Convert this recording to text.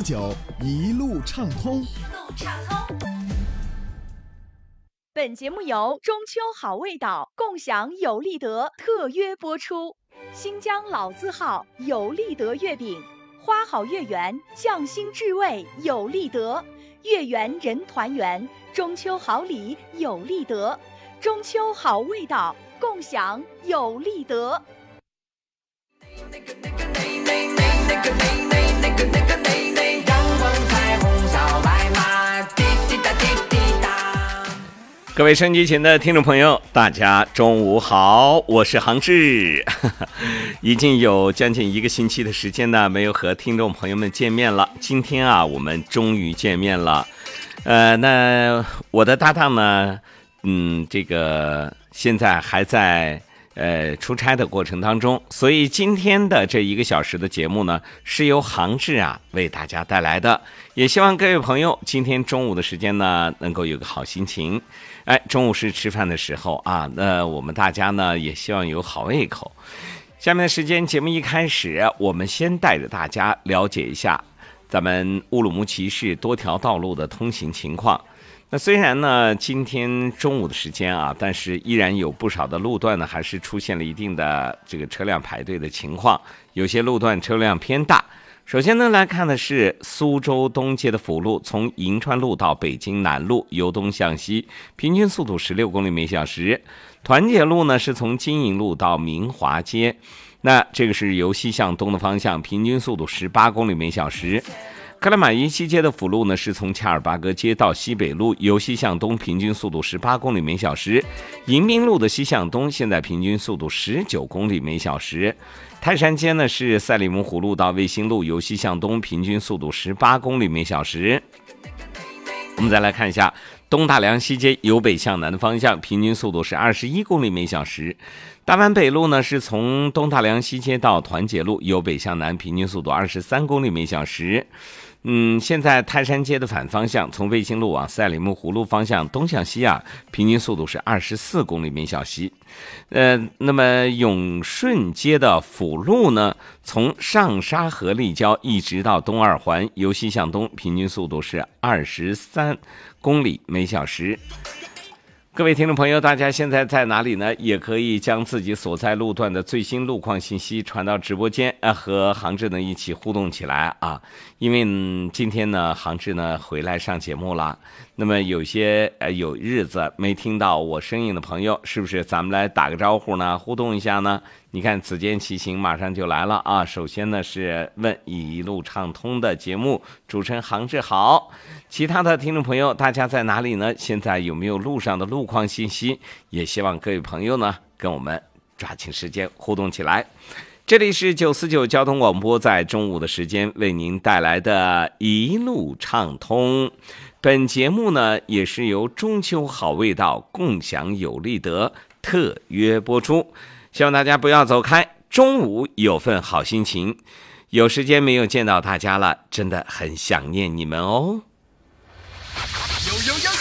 9一路畅通。 本节目由中秋好味道共享有利德特约播出。新疆老字号有利德月饼，花好月圆，匠心至味有利德，月圆人团圆，中秋好礼有利德，中秋好味道共享有利德。 各位收音机前的听众朋友，大家中午好，我是杭志。已经有将近1个星期的时间呢，没有和听众朋友们见面了。今天啊，我们终于见面了。那我的搭档呢，这个现在还在出差的过程当中，所以今天的这1个小时的节目呢，是由杭志啊为大家带来的。也希望各位朋友今天中午的时间呢，能够有个好心情。中午是吃饭的时候啊，那我们大家呢也希望有好胃口。下面的时间，节目一开始，我们先带着大家了解一下咱们乌鲁木齐市多条道路的通行情况。那虽然呢今天中午的时间啊，但是依然有不少的路段呢还是出现了一定的这个车辆排队的情况，有些路段车辆偏大。首先呢，来看的是苏州东街的辅路，从银川路到北京南路，由东向西，平均速度16公里每小时。团结路呢是从金银路到明华街，那这个是由西向东的方向，平均速度18公里每小时。克拉玛依西街的辅路呢是从恰尔巴格街到西北路，由西向东，平均速度18公里每小时。迎宾路的西向东，现在平均速度19公里每小时。泰山街呢是赛里木湖路到卫星路，由西向东，平均速度18公里每小时。我们再来看一下东大梁西街由北向南的方向，平均速度是21公里每小时。大湾北路呢是从东大梁西街到团结路，由北向南，平均速度23公里每小时。现在泰山街的反方向，从卫星路往赛里木湖路方向东向西啊，平均速度是24公里每小时。那么永顺街的辅路呢，从上沙河立交一直到东二环，由西向东，平均速度是23公里每小时。各位听众朋友，大家现在在哪里呢？也可以将自己所在路段的最新路况信息传到直播间，和杭志呢一起互动起来啊！因为今天呢，杭志呢回来上节目了，那么有些有日子没听到我声音的朋友，是不是咱们来打个招呼呢？互动一下呢？你看子健骑行马上就来了啊！首先呢是问一路畅通的节目主持人杭志好，其他的听众朋友大家在哪里呢？现在有没有路上的路况信息？也希望各位朋友呢跟我们抓紧时间互动起来。这里是949交通广播，在中午的时间为您带来的一路畅通。本节目呢也是由中秋好味道共享有利德特约播出，希望大家不要走开，中午有份好心情。有时间没有见到大家了，真的很想念你们哦。 有